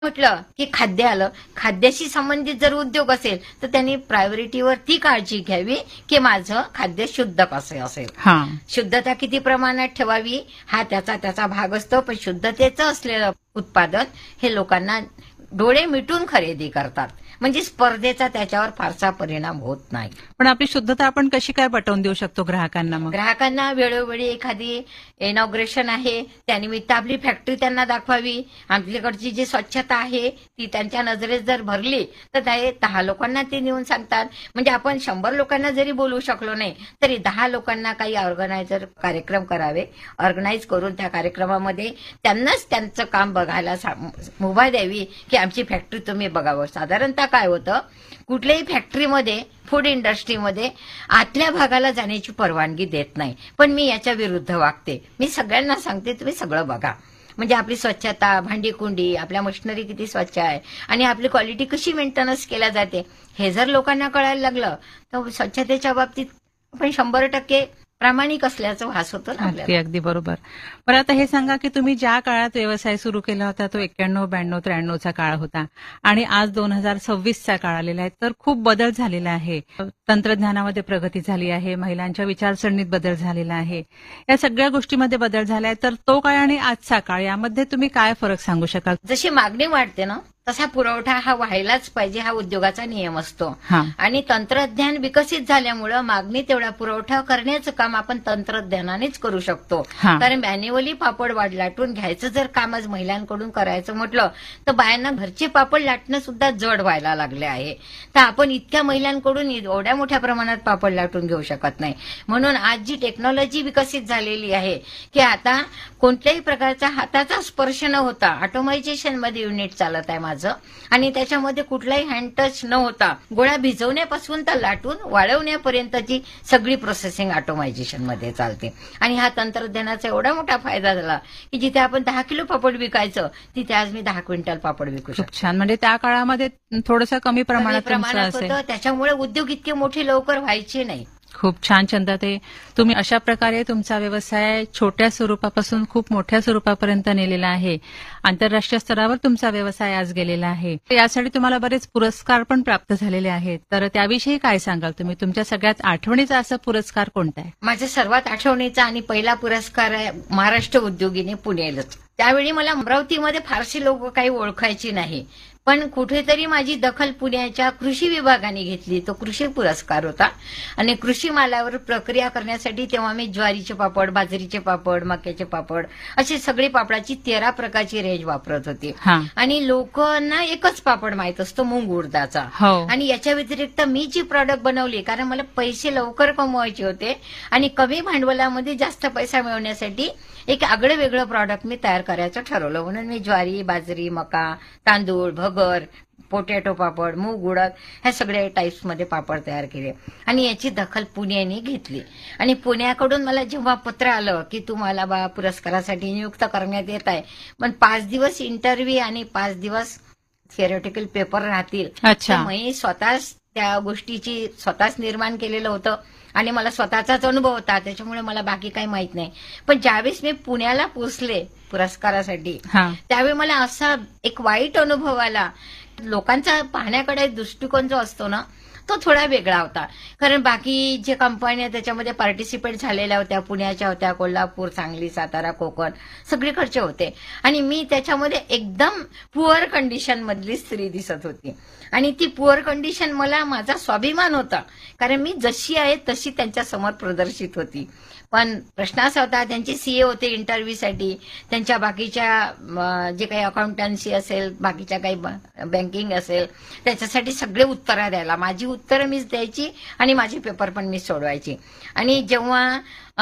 म्हटलं की खाद्य आलं. खाद्याशी संबंधित जर उद्योग असेल तर त्यांनी प्रायोरिटीवर ती काळजी घ्यावी की माझं खाद्य शुद्ध कसं असेल. हा शुद्धता किती प्रमाणात ठेवावी हा त्याचा भाग असतो, पण शुद्धतेचं असलेलं उत्पादन हे लोकांना डोळे मिटून खरेदी करतात. म्हणजे स्पर्धेचा त्याच्यावर फारसा परिणाम होत नाही. पण आपली शुद्धता आपण कशी काय पटवून देऊ शकतो ग्राहकांना मग? ग्राहकांना वेळोवेळी एखादी इनॉग्रेशन आहे त्यानिमित्त आपली फॅक्टरी त्यांना दाखवावी. आपल्याकडची जी स्वच्छता आहे ती त्यांच्या नजरेत जर भरली तर ते 10 लोकांना ते नेऊन सांगतात. म्हणजे आपण 100 लोकांना जरी बोलवू शकलो नाही तरी 10 लोकांना काही ऑर्गनायझर कार्यक्रम करावे, ऑर्गनाईज करून त्या कार्यक्रमामध्ये त्यांनाच त्यांचं काम बघायला मुभा द्यावी की आमची फॅक्टरी तुम्ही बघावं. साधारणतः काय होतं, कुठल्याही फॅक्टरीमध्ये फूड इंडस्ट्रीमध्ये आतल्या भागाला जाण्याची परवानगी देत नाही, पण मी याच्या विरुद्ध वागते. मी सगळ्यांना सांगते तुम्ही सगळं बघा. म्हणजे आपली स्वच्छता, भांडीकुंडी, आपल्या मशिनरी किती स्वच्छ आहे आणि आपली क्वालिटी कशी मेंटेनन्स केल्या जाते हे जर लोकांना कळायला लागलं तर स्वच्छतेच्या बाबतीत आपण 100% प्रामाणिक असल्याचं भास होतं ना अगदी अगदी बरोबर. पण आता हे सांगा की तुम्ही ज्या काळात व्यवसाय सुरू केला होता तो 91, 92, 93चा काळ होता आणि आज 2026चा काळ आलेला आहे, तर खूप बदल झालेला आहे. तंत्रज्ञानामध्ये प्रगती झाली आहे, महिलांच्या विचारसरणीत बदल झालेला आहे, या सगळ्या गोष्टीमध्ये बदल झाला आहे. तर तो काळ आणि आजचा काळ यामध्ये तुम्ही काय फरक सांगू शकाल? जशी मागणी वाढते ना तसा पुरवठा हा व्हायलाच पाहिजे, हा उद्योगाचा नियम असतो. आणि तंत्रज्ञान विकसित झाल्यामुळं मागणी तेवढा पुरवठा करण्याचं काम आपण तंत्रज्ञानानेच करू शकतो. कारण मॅन्युअली पापड लाटून घ्यायचं जर काम आज महिलांकडून करायचं म्हटलं तर बायांना घरचे पापड लाटणं सुद्धा जड व्हायला लागले आहे. तर आपण इतक्या महिलांकडून एवढ्या मोठ्या प्रमाणात पापड लाटून घेऊ शकत नाही. म्हणून आज जी टेक्नॉलॉजी विकसित झालेली आहे की आता कोणत्याही प्रकारचा हाताचा स्पर्श न होता ऑटोमायझेशन मध्ये युनिट चालत आहे माझं, आणि त्याच्यामध्ये कुठलाही हँड टच न होता गोळ्या भिजवण्यापासून तर लाटून वाळवण्यापर्यंतची सगळी प्रोसेसिंग ऑटोमायझेशन मध्ये चालते. आणि हा तंत्रज्ञानाचा एवढा मोठा फायदा झाला की जिथे आपण 10 किलो पापड विकायचं तिथे आज मी 10 क्विंटल पापड विकू शकतो. छान. म्हणजे त्या काळामध्ये थोडंसं कमी प्रमाणात होतं, त्याच्यामुळे उद्योग इतके मोठे लवकर व्हायचे नाही. खूप छान चंदाताई, तुम्ही अशा प्रकारे तुमचा व्यवसाय छोट्या स्वरूपापासून खूप मोठ्या स्वरूपापर्यंत नेलेला आहे. आंतरराष्ट्रीय स्तरावर तुमचा व्यवसाय आज गेलेला आहे. यासाठी तुम्हाला बरेच पुरस्कार पण प्राप्त झालेले आहेत. तर त्याविषयी काय सांगाल तुम्ही? तुमच्या सगळ्यात आठवणीचा असा पुरस्कार कोणता आहे? माझ्या सर्वात आठवणीचा आणि पहिला पुरस्कार आहे महाराष्ट्र उद्योगिनी पुणेलाच. त्यावेळी मला अमरावतीमध्ये फारशी लोक काही ओळखायची नाही, पण कुठेतरी माझी दखल पुण्याच्या कृषी विभागाने घेतली. तो कृषी पुरस्कार होता. आणि कृषी मालावर प्रक्रिया करण्यासाठी तेव्हा मी ज्वारीचे पापड, बाजरीचे पापड, मक्याचे पापड अशी सगळी पापडाची 13 प्रकारची रेंज वापरत होती. आणि लोकांना एकच पापड माहित असतो, मूग उडदाचा. आणि याच्या व्यतिरिक्त मी जी प्रॉडक्ट बनवली, कारण मला पैसे लवकर कमवायचे होते आणि कमी भांडवलामध्ये जास्त पैसा मिळवण्यासाठी एक आगळं वेगळं प्रॉडक्ट मी तयार करायचं ठरवलं. म्हणून मी ज्वारी, बाजरी, मका, तांदूळ, भगर, पोटॅटो पापड, मूग उडद ह्या सगळ्या टाईप्समध्ये पापड तयार केले. आणि याची दखल पुण्याने घेतली. आणि पुण्याकडून मला जेव्हा पत्र आलं की तुम्हाला पुरस्कारासाठी नियुक्त करण्यात येत आहे, पण 5 दिवस इंटरव्ह्यू आणि 5 दिवस थिअरेटिकल पेपर राहतील, मी स्वतःच त्या गोष्टीची स्वतःच निर्माण केलेलं होतं आणि मला स्वतःचाच अनुभव होता, त्याच्यामुळे मला बाकी काही माहित नाही. पण ज्यावेळेस मी पुण्याला पोहोचले पुरस्कारासाठी त्यावेळी मला असा एक वाईट अनुभव आला. लोकांचा पाहण्याकडे दृष्टिकोन जो असतो ना तो थोडा वेगळा होता. कारण बाकी जे कंपन्या त्याच्यामध्ये पार्टिसिपेट झालेल्या होत्या, पुण्याच्या होत्या, कोल्हापूर, सांगली, सातारा, कोकण सगळीकडचे होते. आणि मी त्याच्यामध्ये एकदम पुअर कंडिशन मधली स्त्री दिसत होती. आणि ती पुअर कंडिशन मला माझा स्वाभिमान होता, कारण मी जशी आहे तशी त्यांच्या समोर प्रदर्शित होती. पण प्रश्न असा होता, त्यांचे सीए होते इंटरव्ह्यूसाठी, त्यांच्या बाकीच्या जे काही अकाउंटन्सी असेल, बाकीच्या काही बँकिंग असेल, त्याच्यासाठी सगळे उत्तरं द्यायला, माझी उत्तरं मीच द्यायची आणि माझे पेपर पण मीच सोडवायची. आणि जेव्हा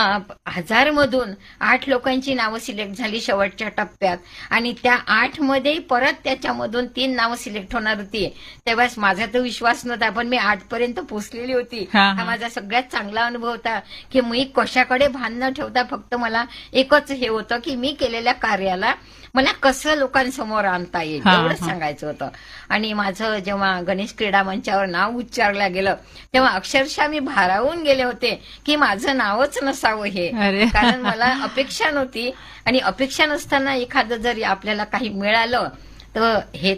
1000 मधून 8 लोकांची नावं सिलेक्ट झाली शेवटच्या टप्प्यात आणि त्या 8 मध्ये परत त्याच्यामधून 3 नावं सिलेक्ट होणार होती, तेव्हाच माझा तर विश्वास नव्हता, पण मी 8 पर्यंत पोहोचलेली होती. हा माझा सगळ्यात चांगला अनुभव होता की मी कशाकडे भान न ठेवता फक्त मला एकच हे होतं की मी केलेल्या कार्याला मला कसं लोकांसमोर आणता येईल एवढंच सांगायचं होतं. आणि माझं जेव्हा गणेश क्रीडा मंचावर नाव उच्चारलं गेलं तेव्हा अक्षरशः मी भारावून गेले होते की माझं नावच नसावं हे, कारण मला अपेक्षा नव्हती. आणि अपेक्षा नसताना एखादं जरी आपल्याला काही मिळालं तर हे